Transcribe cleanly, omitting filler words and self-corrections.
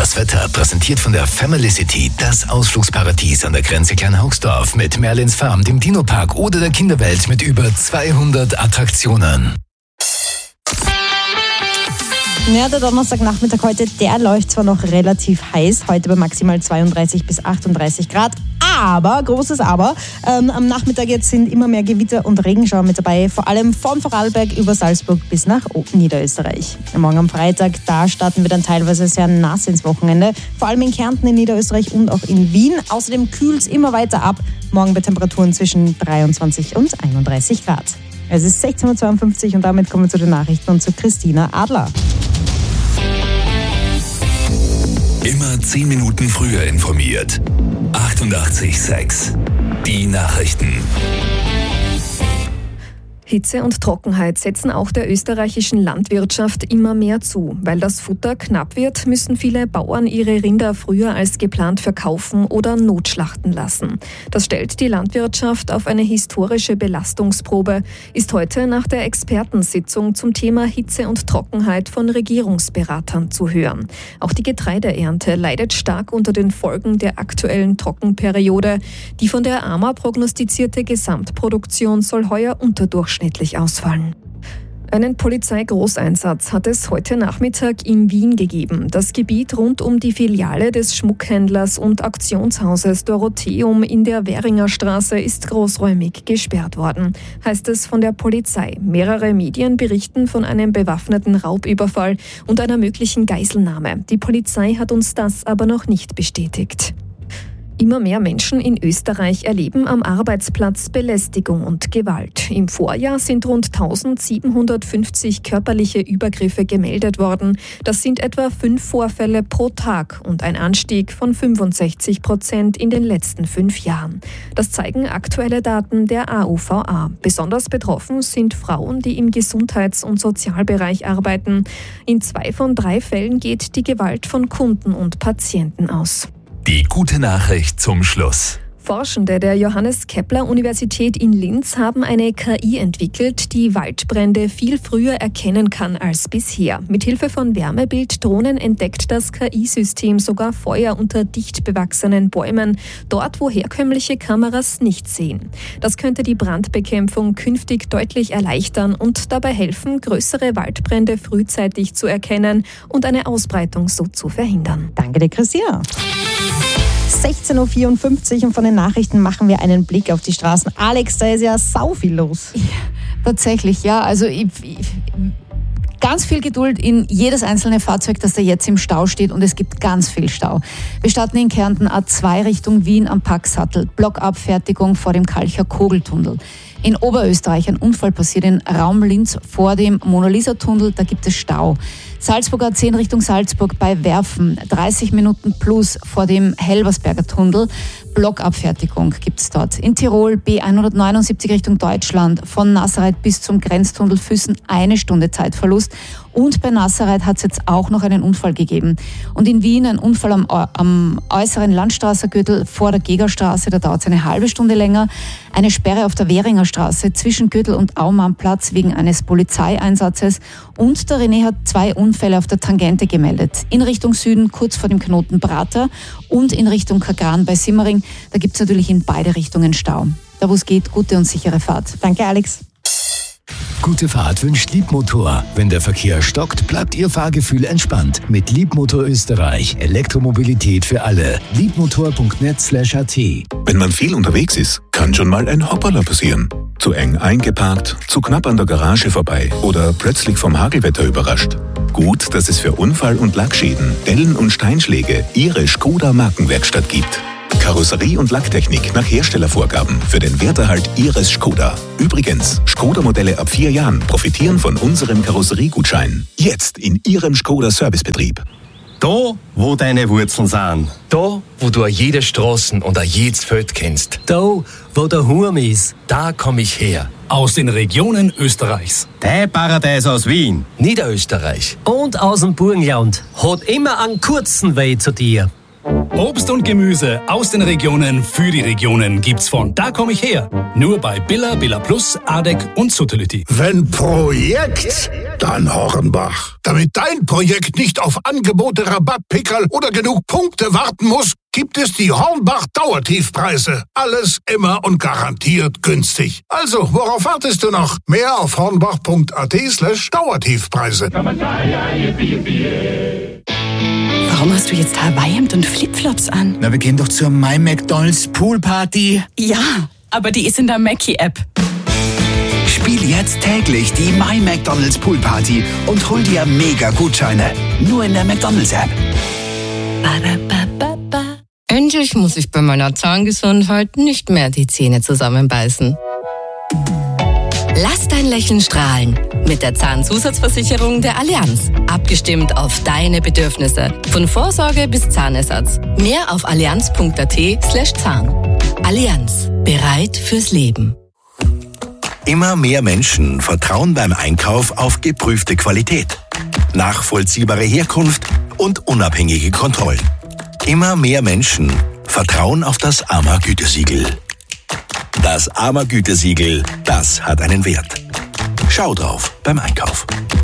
Das Wetter präsentiert von der Familicity, das Ausflugsparadies an der Grenze Kleinhaugsdorf mit Merlins Farm, dem Dino-Park oder der Kinderwelt mit über 200 Attraktionen. Ja, der Donnerstagnachmittag heute, der läuft zwar noch relativ heiß, heute bei maximal 32 bis 38 Grad, aber, großes Aber, am Nachmittag jetzt sind immer mehr Gewitter und Regenschauer mit dabei, vor allem von Vorarlberg über Salzburg bis nach Niederösterreich. Morgen am Freitag, da starten wir dann teilweise sehr nass ins Wochenende, vor allem in Kärnten, in Niederösterreich und auch in Wien. Außerdem kühlt es immer weiter ab, morgen bei Temperaturen zwischen 23 und 31 Grad. Es ist 16.52 Uhr und damit kommen wir zu den Nachrichten und zu Christina Adler. Immer 10 Minuten früher informiert. 88,6. Die Nachrichten. Hitze und Trockenheit setzen auch der österreichischen Landwirtschaft immer mehr zu. Weil das Futter knapp wird, müssen viele Bauern ihre Rinder früher als geplant verkaufen oder notschlachten lassen. Das stellt die Landwirtschaft auf eine historische Belastungsprobe, ist heute nach der Expertensitzung zum Thema Hitze und Trockenheit von Regierungsberatern zu hören. Auch die Getreideernte leidet stark unter den Folgen der aktuellen Trockenperiode. Die von der AMA prognostizierte Gesamtproduktion soll heuer unterdurchschnittlich ausfallen. Einen Polizeigroßeinsatz hat es heute Nachmittag in Wien gegeben. Das Gebiet rund um die Filiale des Schmuckhändlers und Auktionshauses Dorotheum in der Währinger Straße ist großräumig gesperrt worden, heißt es von der Polizei. Mehrere Medien berichten von einem bewaffneten Raubüberfall und einer möglichen Geiselnahme. Die Polizei hat uns das aber noch nicht bestätigt. Immer mehr Menschen in Österreich erleben am Arbeitsplatz Belästigung und Gewalt. Im Vorjahr sind rund 1750 körperliche Übergriffe gemeldet worden. Das sind etwa 5 Vorfälle pro Tag und ein Anstieg von 65% in den letzten 5 Jahren. Das zeigen aktuelle Daten der AUVA. Besonders betroffen sind Frauen, die im Gesundheits- und Sozialbereich arbeiten. In 2 von 3 Fällen geht die Gewalt von Kunden und Patienten aus. Die gute Nachricht zum Schluss. Forschende der Johannes-Kepler-Universität in Linz haben eine KI entwickelt, die Waldbrände viel früher erkennen kann als bisher. Mithilfe von Wärmebilddrohnen entdeckt das KI-System sogar Feuer unter dicht bewachsenen Bäumen, dort wo herkömmliche Kameras nicht sehen. Das könnte die Brandbekämpfung künftig deutlich erleichtern und dabei helfen, größere Waldbrände frühzeitig zu erkennen und eine Ausbreitung so zu verhindern. Danke dir, Christina. 16.54 Uhr und von den Nachrichten machen wir einen Blick auf die Straßen. Alex, da ist ja sau viel los. Ja, tatsächlich, ja. Also ganz viel Geduld in jedes einzelne Fahrzeug, das da jetzt im Stau steht, und es gibt ganz viel Stau. Wir starten in Kärnten A2 Richtung Wien am Packsattel. Blockabfertigung vor dem Kalcher Kogeltunnel. In Oberösterreich ein Unfall passiert in Raum Linz vor dem Mona-Lisa-Tunnel, da gibt es Stau. Salzburg A10 Richtung Salzburg bei Werfen, 30 Minuten plus vor dem Helversberger Tunnel. Blockabfertigung gibt es dort. In Tirol B179 Richtung Deutschland, von Nazareth bis zum Grenztunnel Füssen 1 Stunde Zeitverlust. Und bei Nazareth hat es jetzt auch noch einen Unfall gegeben. Und in Wien ein Unfall am äußeren Landstraßergürtel vor der Gegerstraße, da dauert es eine halbe Stunde länger. Eine Sperre auf der Währinger Straße zwischen Gürtel und Aumannplatz wegen eines Polizeieinsatzes. Und der René hat 2 Unfälle auf der Tangente gemeldet. In Richtung Süden, kurz vor dem Knoten Prater, und in Richtung Kagran bei Simmering. Da gibt es natürlich in beide Richtungen Stau. Da wo es geht, gute und sichere Fahrt. Danke, Alex. Gute Fahrt wünscht Liebmotor. Wenn der Verkehr stockt, bleibt Ihr Fahrgefühl entspannt. Mit Liebmotor Österreich. Elektromobilität für alle. Liebmotor.net/at. Wenn man viel unterwegs ist, kann schon mal ein Hopperler passieren. Zu eng eingeparkt, zu knapp an der Garage vorbei oder plötzlich vom Hagelwetter überrascht. Gut, dass es für Unfall- und Lackschäden, Dellen und Steinschläge Ihre Skoda Markenwerkstatt gibt. Karosserie und Lacktechnik nach Herstellervorgaben für den Werterhalt Ihres Skoda. Übrigens, Skoda-Modelle ab 4 Jahren profitieren von unserem Karosseriegutschein. Jetzt in Ihrem Skoda-Servicebetrieb. Da, wo deine Wurzeln sind. Da, wo du jede Straßen und jedes Feld kennst. Da, wo der Hurm ist, da komm ich her. Aus den Regionen Österreichs. Dein Paradies aus Wien. Niederösterreich. Und aus dem Burgenland. Hat immer einen kurzen Weg zu dir. Obst und Gemüse aus den Regionen für die Regionen gibt's von Da komm ich her. Nur bei Billa, Billa Plus, Adek und Suttelütti. Wenn Projekt, dann Hornbach. Damit dein Projekt nicht auf Angebote, Rabattpickerl oder genug Punkte warten muss, gibt es die Hornbach Dauertiefpreise. Alles immer und garantiert günstig. Also, worauf wartest du noch? Mehr auf hornbach.at/Dauertiefpreise. Warum hast du jetzt Hawaii-Hemd und Flipflops an? Na, wir gehen doch zur My McDonald's Poolparty. Ja, aber die ist in der Mackie-App. Spiel jetzt täglich die My McDonald's Poolparty und hol dir Mega-Gutscheine. Nur in der McDonald's-App. Endlich muss ich bei meiner Zahngesundheit nicht mehr die Zähne zusammenbeißen. Lass dein Lächeln strahlen mit der Zahnzusatzversicherung der Allianz. Abgestimmt auf deine Bedürfnisse. Von Vorsorge bis Zahnersatz. Mehr auf allianz.at/Zahn. Allianz. Bereit fürs Leben. Immer mehr Menschen vertrauen beim Einkauf auf geprüfte Qualität, nachvollziehbare Herkunft und unabhängige Kontrollen. Immer mehr Menschen vertrauen auf das AMA-Gütesiegel. Das AMA-Gütesiegel, das hat einen Wert. Schau drauf beim Einkauf.